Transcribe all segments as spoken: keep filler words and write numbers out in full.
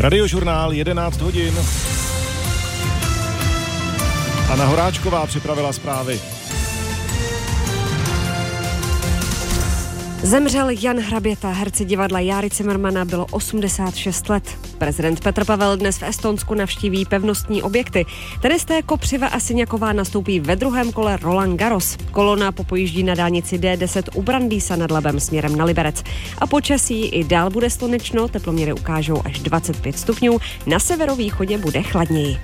Radiožurnál jedenáct hodin. Anna Horáčková připravila zprávy. Zemřel Jan Hraběta, herci divadla Járy Cimrmana, bylo osmdesát šest let. Prezident Petr Pavel dnes v Estonsku navštíví pevnostní objekty. Tenisté Kopřiva a Siniaková nastoupí ve druhém kole Roland Garros. Kolona popojíždí na dálnici D deset u Brandýsa nad Labem směrem na Liberec. A počasí i dál bude slunečno, teploměry ukážou až dvacet pět stupňů, na severovýchodě bude chladněji.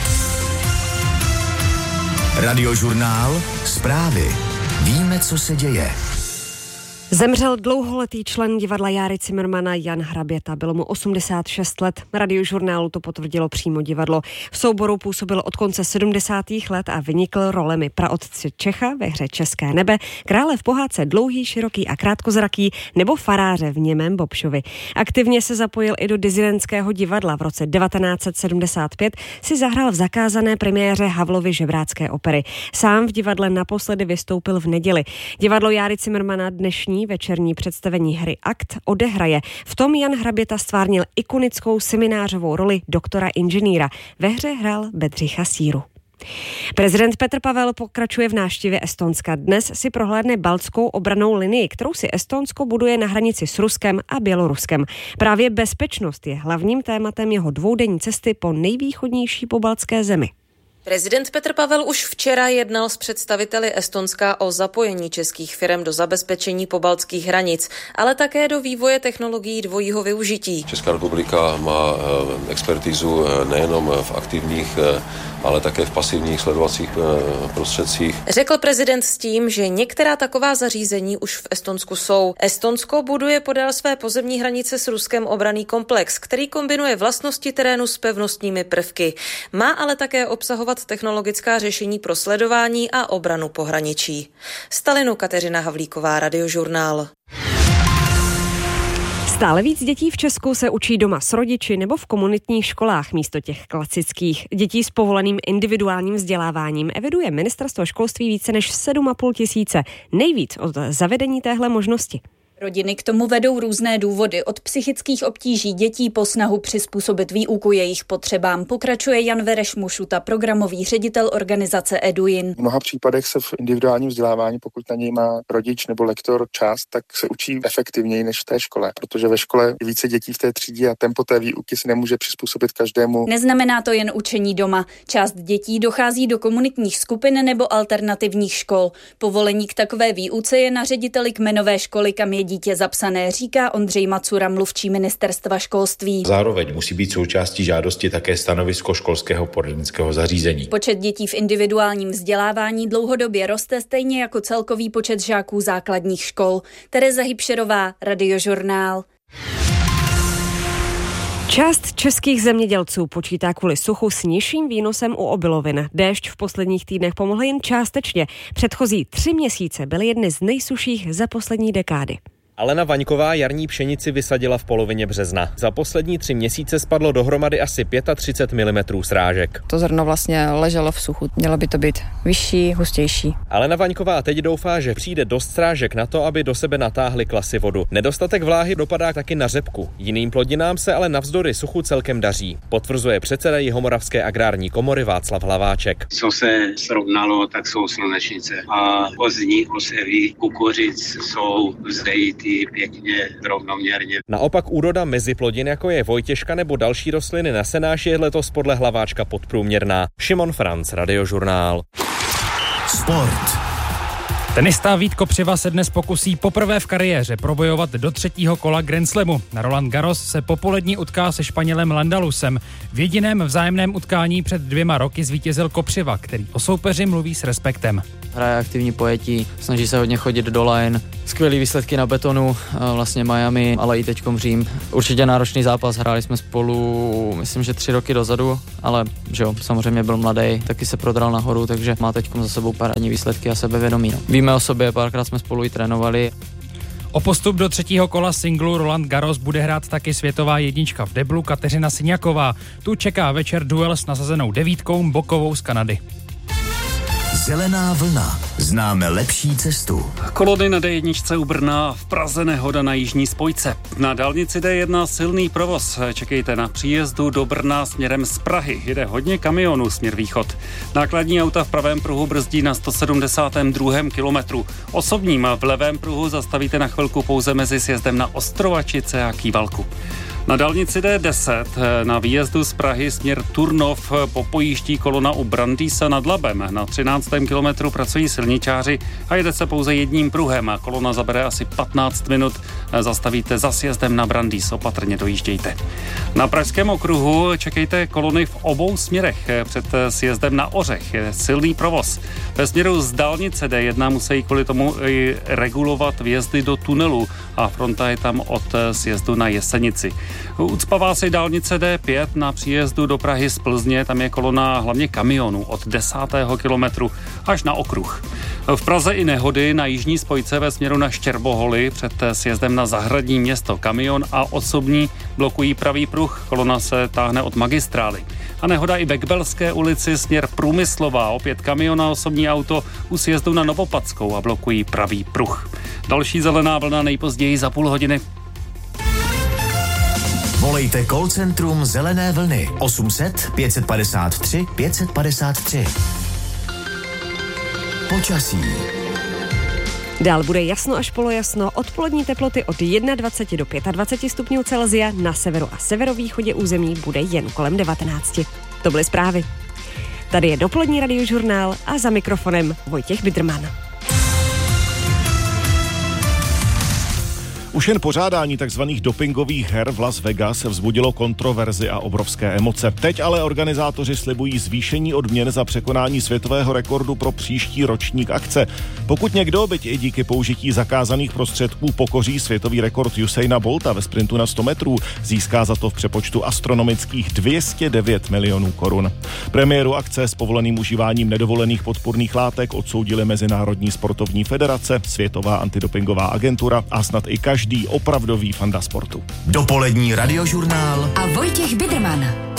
Radiožurnál, zprávy. Víme, co se děje. Zemřel dlouholetý člen divadla Járy Cimrmana Jan Hraběta. Bylo mu osmdesát šest let. Radiožurnálu to potvrdilo přímo divadlo. V souboru působil od konce sedmdesátých let a vynikl rolemi praotce Čecha ve hře České nebe, krále v pohádce Dlouhý, široký a krátkozraký nebo faráře v Němém Bobšovi. Aktivně se zapojil i do disidentského divadla. V roce devatenáct set sedmdesát pět si zahrál v zakázané premiéře Havlovy žebrácké opery. Sám v divadle naposledy vystoupil v neděli. Divadlo Járy Cimrmana dnešní večerní představení hry Akt odehraje. V tom Jan Hraběta stvárnil ikonickou seminářovou roli doktora inženýra. Ve hře hrál Bedřicha Síru. Prezident Petr Pavel pokračuje v návštěvě Estonska. Dnes si prohlédne baltskou obrannou linii, kterou si Estonsko buduje na hranici s Ruskem a Běloruskem. Právě bezpečnost je hlavním tématem jeho dvoudenní cesty po nejvýchodnější pobaltské zemi. Prezident Petr Pavel už včera jednal s představiteli Estonska o zapojení českých firem do zabezpečení pobaltských hranic, ale také do vývoje technologií dvojího využití. Česká republika má expertízu nejenom v aktivních, ale také v pasivních sledovacích prostředcích. Řekl prezident s tím, že některá taková zařízení už v Estonsku jsou. Estonsko buduje podél své pozemní hranice s Ruskem obranný komplex, který kombinuje vlastnosti terénu s pevnostními prvky. Má ale také obsahovat technologická řešení pro sledování a obranu pohraničí. Z Tallinnu Kateřina Havlíková, Radiožurnál. Stále víc dětí v Česku se učí doma s rodiči nebo v komunitních školách místo těch klasických. Dětí s povoleným individuálním vzděláváním eviduje Ministerstvo školství více než sedm a půl tisíce. Nejvíc od zavedení téhle možnosti. Rodiny k tomu vedou různé důvody, od psychických obtíží dětí po snahu přizpůsobit výuku jejich potřebám. Pokračuje Jan Vereš Mušuta, programový ředitel organizace Eduin. V mnoha případech se v individuálním vzdělávání, pokud na něj má rodič nebo lektor čas, tak se učí efektivněji než v té škole, protože ve škole je více dětí v té třídě a tempo té výuky si nemůže přizpůsobit každému. Neznamená to jen učení doma. Část dětí dochází do komunitních skupin nebo alternativních škol. Povolení k takové výuce je na řediteli kmenové školy, kam je dítě zapsané, říká Ondřej Macura, mluvčí Ministerstva školství. Zároveň musí být součástí žádosti také stanovisko školského poradenského zařízení. Počet dětí v individuálním vzdělávání dlouhodobě roste, stejně jako celkový počet žáků základních škol. Tereza Hybšerová, Radiožurnál. Část českých zemědělců počítá kvůli suchu s nižším výnosem u obilovin. Déšť v posledních týdnech pomohl jen částečně. Předchozí tři měsíce byly jedny z nejsušších za poslední dekády. Alena Vaňková jarní pšenici vysadila v polovině března. Za poslední tři měsíce spadlo dohromady asi třicet pět milimetrů srážek. To zrno vlastně leželo v suchu. Mělo by to být vyšší, hustější. Alena Vaňková teď doufá, že přijde dost srážek na to, aby do sebe natáhly klasy vodu. Nedostatek vláhy dopadá taky na řepku. Jiným plodinám se ale navzdory suchu celkem daří. Potvrzuje předseda Jihomoravské agrární komory Václav Hlaváček. Co se srovnalo, tak jsou slunečnice. A pozdní osevy kukuřic jsou vzdejity pěkně rovnoměrně. Naopak úroda meziplodin, jako je vojtěžka nebo další rostliny na senáši, je letos podle Hlaváčka podprůměrná. Šimon Franc, Radiožurnál. Sport. Tenista Vít Kopřiva se dnes pokusí poprvé v kariéře probojovat do třetího kola Grand Slamu. Na Roland Garros se popolední utká se Španělem Landalusem. V jediném vzájemném utkání před dvěma roky zvítězil Kopřiva, který o soupeři mluví s respektem. Hraje aktivní pojetí, snaží se hodně chodit do line, skvělý výsledky na betonu, vlastně Miami, ale i teďkom Řím. Určitě náročný zápas, hráli jsme spolu, myslím, že tři roky dozadu, ale že jo, samozřejmě byl mladý, taky se prodral nahoru, takže má teďkom za sebou parádní výsledky a sebevědomí. No. Víme o sobě, párkrát jsme spolu i trénovali. O postup do třetího kola singlu Roland Garros bude hrát taky světová jednička v deblu Kateřina Siniaková. Tu čeká večer duel s nasazenou devítkou Bokovou z Kanady. Zelená vlna. Známe lepší cestu. Kolony na dé jedna u Brna, v Praze nehoda na jižní spojce. Na dálnici dé jedna silný provoz. Čekejte na příjezdu do Brna směrem z Prahy. Jede hodně kamionů směr východ. Nákladní auta v pravém pruhu brzdí na sto sedmdesátém druhém kilometru. Osobním v levém pruhu zastavíte na chvilku pouze mezi sjezdem na Ostrovačice a Kývalku. Na dálnici dé deset na výjezdu z Prahy směr Turnov popojíždí kolona u Brandýsa nad Labem. Na třináctém kilometru pracují silničáři a jede se pouze jedním pruhem a kolona zabere asi patnáct minut. Zastavíte za sjezdem na Brandýs, opatrně dojíždějte. Na pražském okruhu čekejte kolony v obou směrech. Před sjezdem na Ořech je silný provoz. Ve směru z dálnice dé jedna musí kvůli tomu i regulovat vjezdy do tunelu a fronta je tam od sjezdu na Jesenici. Ucpává se dálnice dé pět na příjezdu do Prahy z Plzně, tam je kolona hlavně kamionů od desátého kilometru až na okruh. V Praze i nehody na jižní spojce ve směru na Štěrboholy před sjezdem na Zahradní Město. Kamion a osobní blokují pravý pruh, kolona se táhne od magistrály. A nehoda i ve Kbelské ulici směr Průmyslová, opět kamion a osobní auto u sjezdu na Novopadskou a blokují pravý pruh. Další zelená vlna nejpozději za půl hodiny. Volejte call centrum Zelené vlny osm set pět padesát tři pět padesát tři. Počasí. Dál bude jasno až polojasno, odpolední teploty od dvacet jedna do dvacet pět stupňů Celsia, na severu a severovýchodě území bude jen kolem devatenáct. To byly zprávy. Tady je dopolední radiožurnál a za mikrofonem Vojtěch Bidrman. Už jen pořádání takzvaných dopingových her v Las Vegas vzbudilo kontroverzi a obrovské emoce. Teď ale organizátoři slibují zvýšení odměn za překonání světového rekordu pro příští ročník akce. Pokud někdo, byť i díky použití zakázaných prostředků, pokoří světový rekord Usaina Bolta ve sprintu na sto metrů, získá za to v přepočtu astronomických dvě stě devět milionů korun. Premiéru akce s povoleným užíváním nedovolených podpůrných látek odsoudili Mezinárodní sportovní federace, Světová antidopingová agentura a snad i každý Každý opravdový fanda sportu. Dopolední radiožurnál a Vojtěch Bidrman.